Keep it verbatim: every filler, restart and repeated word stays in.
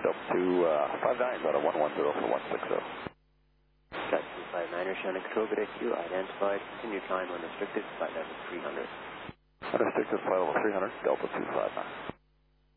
Delta two fifty-nine, about a one one zero for one six zero. Got two five niner, Shannon Control, good I Q, identified, continue climb unrestricted, flight level three hundred. Unrestricted, flight level three hundred, Delta two five nine.